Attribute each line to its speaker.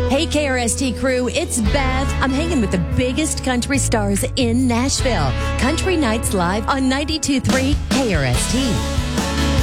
Speaker 1: Hey, KRST crew, it's Beth. I'm hanging with the biggest country stars in Nashville. Country Nights Live on 92.3 KRST.